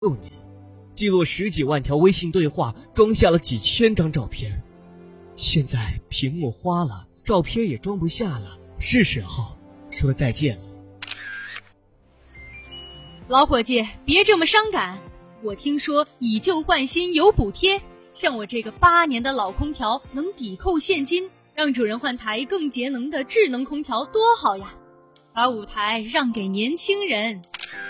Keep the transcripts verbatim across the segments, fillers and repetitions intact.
六年，记录十几万条微信对话，装下了几千张照片。现在屏幕花了，照片也装不下了，是时候说再见了。 老伙计，别这么伤感。我听说以旧换新有补贴，像我这个八年的老空调能抵扣现金，让主人换台更节能的智能空调多好呀！把舞台让给年轻人。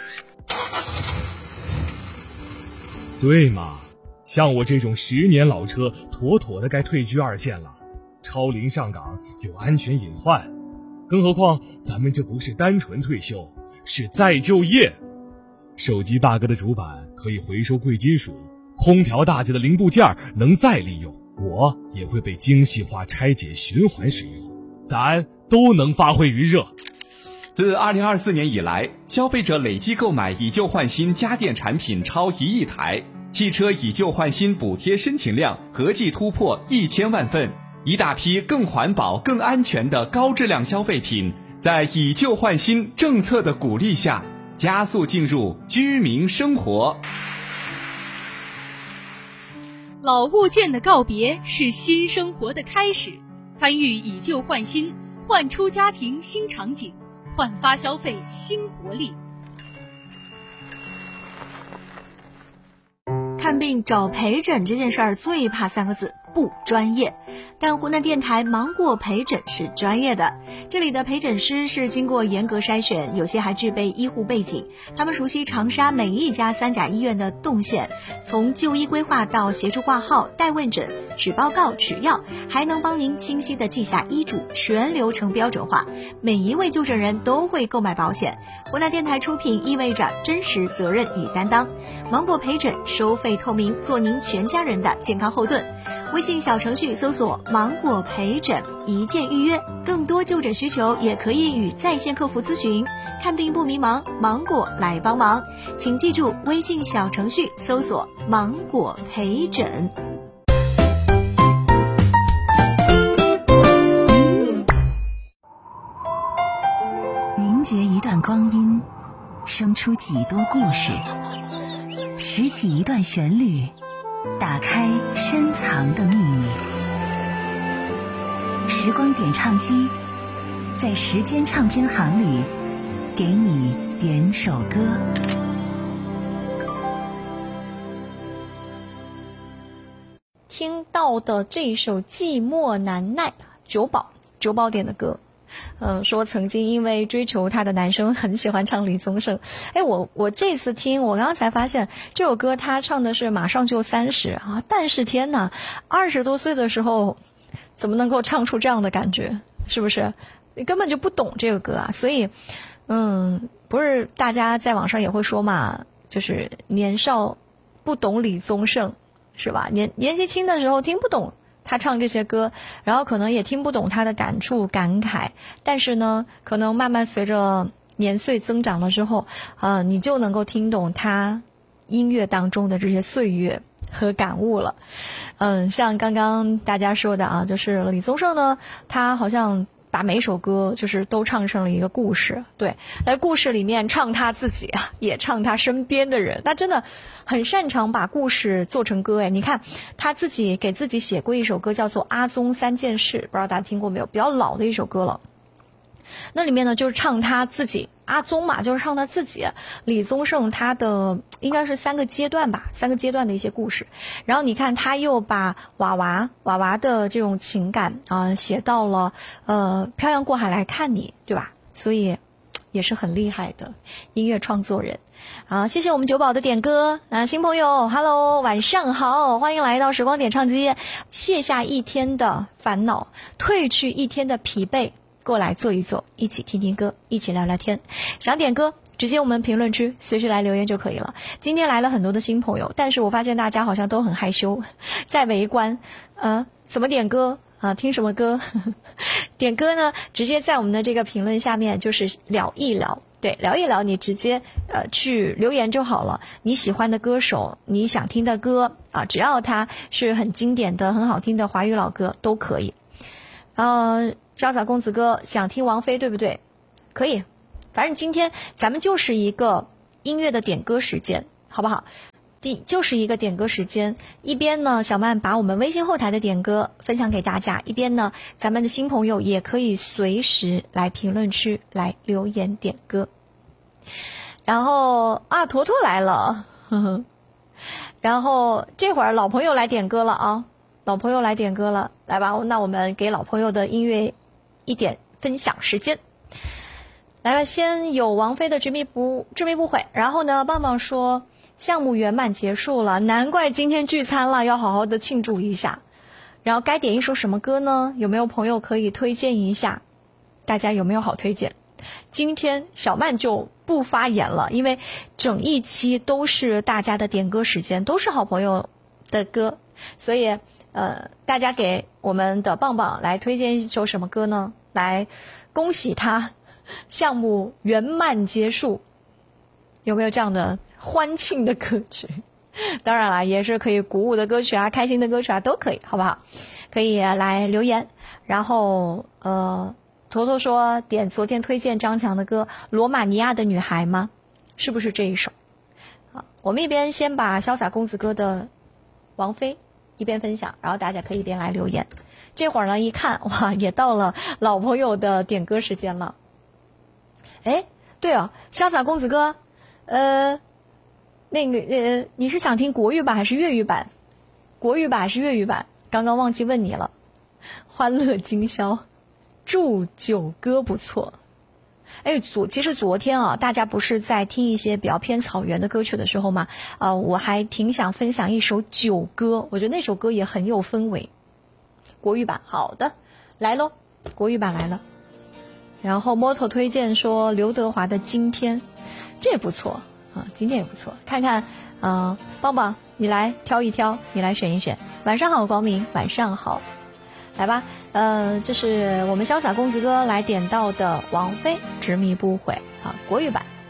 对嘛，像我这种十年老车，妥妥的该退居二线了。超龄上岗有安全隐患，更何况咱们这不是单纯退休，是再就业。手机大哥的主板可以回收贵金属，空调大姐的零部件能再利用，我也会被精细化拆解循环使用，咱都能发挥余热。 自二零二四年以来，消费者累计购买以旧换新家电产品超一亿台，汽车以旧换新补贴申请量合计突破一千万份，一大批更环保、更安全的高质量消费品，在以旧换新政策的鼓励下，加速进入居民生活。 老物件的告别是新生活的开始，参与以旧换新，焕出家庭新场景，焕发消费新活力。 看病找陪诊这件事儿最怕三个字，不专业。但湖南电台芒果陪诊是专业的，这里的陪诊师是经过严格筛选，有些还具备医护背景，他们熟悉长沙每一家三甲医院的动线，从就医规划到协助挂号、带问诊、取报告、取药，还能帮您清晰地记下医嘱，全流程标准化。每一位就诊人都会购买保险，湖南电台出品意味着真实、责任与担当。芒果陪诊收费透明，做您全家人的健康后盾。微信小程序搜索芒果陪诊，一键预约，更多就诊需求也可以与在线客服咨询。看病不迷茫，芒果来帮忙。请记住微信小程序搜索芒果陪诊。 凝结一段光阴，生出几多故事，拾起一段旋律，打开深藏的秘密。时光点唱机，在时间唱片行里，给你点首歌。 听到的这一首《寂寞难耐》，九宝九宝点的歌。嗯，说曾经因为追求他的男生很喜欢唱李宗盛。哎，我我这次听，我刚刚才发现这首歌他唱的是马上就三十啊，但是天哪，二十多岁的时候怎么能够唱出这样的感觉？是不是？你根本就不懂这个歌啊！所以，嗯，不是大家在网上也会说嘛，就是年少不懂李宗盛，是吧？年年纪轻的时候听不懂他唱这些歌，然后可能也听不懂他的感触感慨，但是呢，可能慢慢随着年岁增长了之后，呃，你就能够听懂他音乐当中的这些岁月和感悟了。嗯，像刚刚大家说的啊，就是李宗盛呢，他好像把每首歌就是都唱成了一个故事，对，在故事里面唱他自己啊，也唱他身边的人，他真的很擅长把故事做成歌。哎，你看他自己给自己写过一首歌叫做《阿宗三件事》，不知道大家听过没有，比较老的一首歌了。那里面呢就是唱他自己，阿宗嘛就是唱他自己，李宗盛他的应该是三个阶段吧，三个阶段的一些故事。然后你看他又把娃娃娃娃的这种情感啊、呃、写到了呃漂洋过海来看你，对吧？所以也是很厉害的音乐创作人。好，谢谢我们九宝的点歌啊，新朋友 Hello 晚上好，欢迎来到时光点唱机，卸下一天的烦恼，褪去一天的疲惫，过来坐一坐，一起听听歌，一起聊聊天。想点歌直接我们评论区随时来留言就可以了。今天来了很多的新朋友，但是我发现大家好像都很害羞，在围观呃，怎么点歌啊？听什么歌？点歌呢直接在我们的这个评论下面就是聊一聊，对，聊一聊，你直接呃去留言就好了。你喜欢的歌手，你想听的歌啊，只要它是很经典的很好听的华语老歌都可以。呃潇洒公子哥想听王菲对不对？可以，反正今天咱们就是一个音乐的点歌时间好不好？第就是一个点歌时间，一边呢小曼把我们微信后台的点歌分享给大家，一边呢咱们的新朋友也可以随时来评论区来留言点歌。然后啊，坨坨来了，呵呵，然后这会儿老朋友来点歌了啊，老朋友来点歌了，来吧，那我们给老朋友的音乐一点分享时间。来了，先有王菲的执迷不执迷不悔，然后呢，棒棒说项目圆满结束了，难怪今天聚餐了，要好好的庆祝一下。然后该点一首什么歌呢？有没有朋友可以推荐一下？大家有没有好推荐？今天小曼就不发言了，因为整一期都是大家的点歌时间，都是好朋友的歌，所以呃，大家给我们的棒棒来推荐一首什么歌呢？来恭喜他项目圆满结束，有没有这样的欢庆的歌曲？当然了，也是可以鼓舞的歌曲啊，开心的歌曲啊，都可以，好不好？可以来留言。然后呃，坨坨说点昨天推荐张强的歌《罗马尼亚的女孩》吗？是不是这一首？好，我们一边先把潇洒公子哥的王菲一边分享，然后大家可以一边来留言。这会儿呢，一看哇，也到了老朋友的点歌时间了。哎，对哦，潇洒公子哥，呃，那个呃，你是想听国语版还是粤语版？国语版还是粤语版？刚刚忘记问你了。欢乐今宵，祝酒歌不错。哎，昨其实昨天啊，大家不是在听一些比较偏草原的歌曲的时候嘛，啊、呃，我还挺想分享一首酒歌，我觉得那首歌也很有氛围。国语版，好的，来喽，国语版来了。然后摩托推荐说刘德华的《今天》，这也不错啊，今天也不错。看看，嗯、呃，棒棒，你来挑一挑，你来选一选。晚上好，光明，晚上好，来吧。呃，这是我们潇洒公子哥来点到的王菲《执迷不悔》啊，国语版。